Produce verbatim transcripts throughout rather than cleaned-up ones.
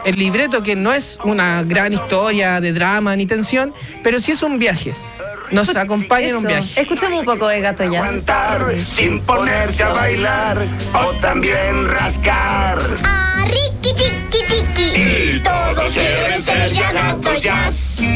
el libreto, que no es una gran historia de drama ni tensión, pero sí es un viaje. Nos acompaña en un viaje. Escuchemos un poco de Gato Jazz. Aguantar sin ponerse a bailar o también rascar. Ah, riqui, tiqui, tiqui. Y todos quieren ser ya gatos jazz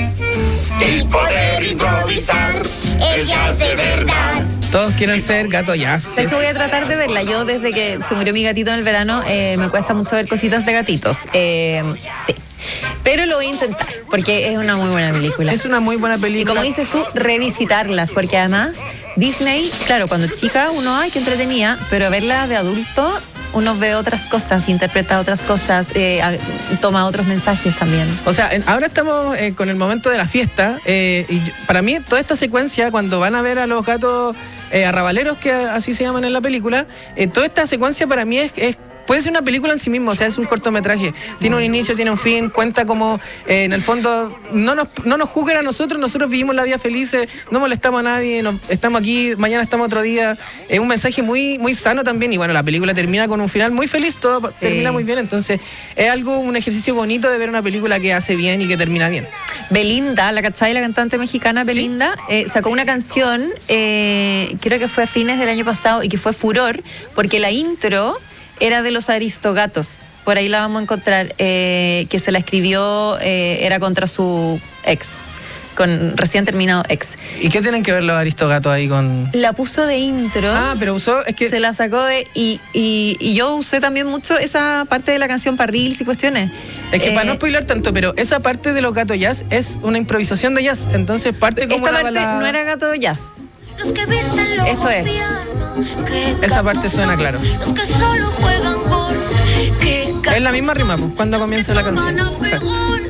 y poder improvisar el jazz de verdad. Todos quieren ser Gato Jazz. ¿Sabes que voy a tratar de verla? Yo desde que se murió mi gatito en el verano eh, me cuesta mucho ver cositas de gatitos. Eh, sí. Pero lo voy a intentar, porque es una muy buena película. Es una muy buena película. Y como dices tú, revisitarlas, porque además Disney, claro, cuando chica uno, ay, qué entretenía, pero verla de adulto, uno ve otras cosas, interpreta otras cosas, eh, toma otros mensajes también. O sea, en, ahora estamos eh, con el momento de la fiesta, eh, y yo, para mí toda esta secuencia, cuando van a ver a los gatos eh, arrabaleros, que así se llaman en la película, eh, toda esta secuencia para mí es... es puede ser una película en sí mismo, o sea, es un cortometraje. Tiene un inicio, tiene un fin, cuenta como, eh, en el fondo, no nos, no nos juzguen a nosotros, nosotros vivimos la vida felices, no molestamos a nadie, no, estamos aquí, mañana estamos otro día. Es un mensaje muy, muy sano también, y bueno, la película termina con un final muy feliz, todo sí. termina muy bien, entonces es algo, un ejercicio bonito de ver una película que hace bien y que termina bien. Belinda, la cachai, la cantante mexicana Belinda, ¿sí? eh, sacó una canción, eh, creo que fue a fines del año pasado, y que fue furor, porque la intro era de los Aristogatos, por ahí la vamos a encontrar, eh, que se la escribió, eh, era contra su ex, con recién terminado ex. ¿Y qué tienen que ver los Aristogatos ahí con...? La puso de intro. Ah, pero usó, es que... Se la sacó de... Y, y, y yo usé también mucho esa parte de la canción para reels y cuestiones. Es que eh, para no spoiler tanto, pero esa parte de los Gatos Jazz es una improvisación de jazz, entonces parte como esta una parte balada... no era Gato Jazz. Los que visten los Esto es. Esa parte suena claro. Los que solo juegan gol. Es la misma rima, pues, cuando comienza la canción. Exacto.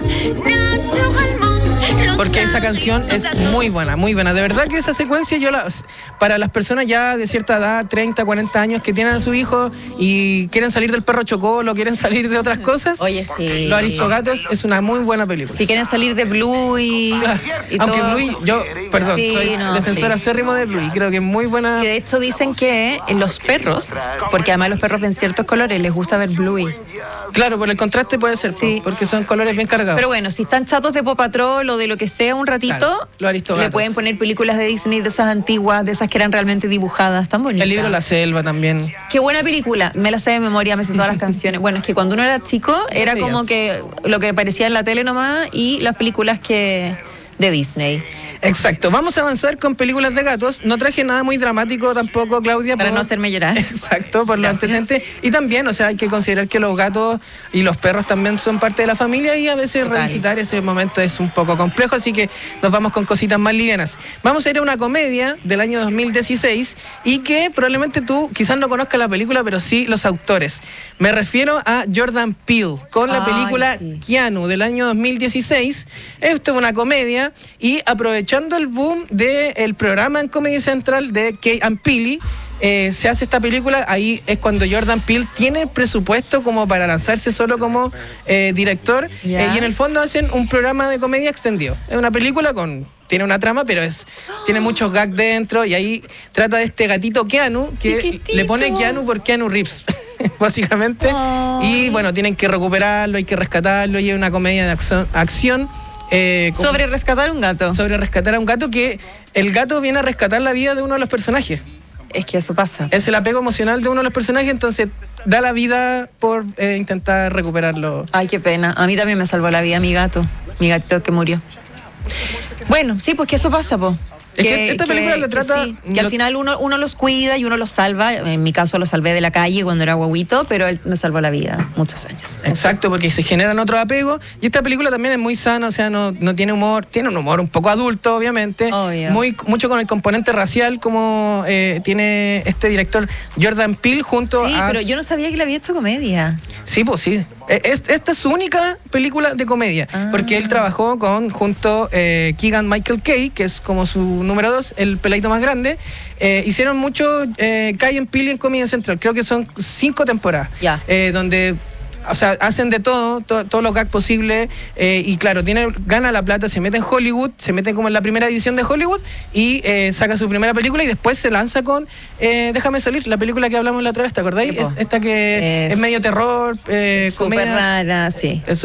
Porque esa canción es muy buena, muy buena. De verdad que esa secuencia, yo la, para las personas ya de cierta edad, treinta, cuarenta años, que tienen a su hijo y quieren salir del Perro Chocolo, quieren salir de otras cosas. Oye, sí. Los Aristogatos es una muy buena película. Si quieren salir de Blue y, Claro. y Aunque todo. Bluey, yo, perdón, Sí, soy no, defensor sí. acérrimo de Bluey. Creo que es muy buena. Y de hecho dicen que los perros, porque además los perros ven ciertos colores, les gusta ver Bluey. Claro, por el contraste puede ser, Sí. porque son colores bien cargados. Pero bueno, si están chatos de Paw Patrol o de lo que sea un ratito, Claro, los Aristogatos. le pueden poner películas de Disney de esas antiguas, de esas que eran realmente dibujadas, tan bonitas. El libro La Selva también. Qué buena película, me la sé de memoria, me sé todas las canciones. Bueno, es que cuando uno era chico era Sí, como ya. que lo que aparecía en la tele nomás y las películas que de Disney. Exacto, vamos a avanzar con películas de gatos. No traje nada muy dramático tampoco, Claudia. Para por... no hacerme llorar. Exacto, por los Gracias. antecedentes. Y también, o sea, hay que considerar que los gatos y los perros también son parte de la familia y a veces Total. revisitar ese momento es un poco complejo, así que nos vamos con cositas más livianas. Vamos a ir a una comedia del año dos mil dieciséis y que probablemente tú quizás no conozcas la película, pero sí los autores. Me refiero a Jordan Peele con la Ay, película sí. Keanu del año dos mil dieciséis. Esto es una comedia y aprovechando el boom del programa en Comedy Central de Key and Peele, eh, se hace esta película. Ahí es cuando Jordan Peele tiene presupuesto como para lanzarse solo como eh, director, Ya. eh, y en el fondo hacen un programa de comedia extendido. Es una película con... Tiene una trama, pero es tiene muchos gags dentro y ahí trata de este gatito Keanu, que Chiquitito. le pone Keanu por Keanu Reeves, básicamente. Ay. Y bueno, tienen que recuperarlo, hay que rescatarlo y es una comedia de acción. acción eh, como- Sobre rescatar un gato. sobre rescatar a un gato, que el gato viene a rescatar la vida de uno de los personajes. Es que eso pasa. Es el apego emocional de uno de los personajes, entonces da la vida por eh, intentar recuperarlo. Ay, qué pena. A mí también me salvó la vida mi gato. Mi gatito que murió. Bueno, sí, pues que eso pasa, po. Es que esta película lo trata- sí, que al lo- final uno, uno los cuida y uno los salva. En mi caso lo salvé de la calle cuando era guaguito, pero él me salvó la vida muchos años. Exacto, porque se generan otros apegos. Y esta película también es muy sana, o sea, no, no tiene humor, tiene un humor un poco adulto, obviamente. Obvio. Muy, mucho con el componente racial, como eh, tiene este director Jordan Peele junto Sí, a... pero yo no sabía que le había hecho comedia. Sí, pues sí. Eh, es- esta es su única película de comedia, Ah. porque él trabajó con junto eh, Keegan Michael Kay, que es como su número dos, el peladito más grande. Eh, hicieron mucho eh, Kay and Peele en Comedy Central, creo que son cinco temporadas, Ya. eh, donde... O sea, hacen de todo, to- todos los gags posibles, eh, y claro, tiene, gana la plata, se mete en Hollywood, se mete como en la primera división de Hollywood y eh, saca su primera película y después se lanza con eh, Déjame Salir, la película que hablamos la otra vez, ¿te acordáis? Sí, po. Es- esta que es, Es medio terror, eh, Súper comedia. rara, sí. Es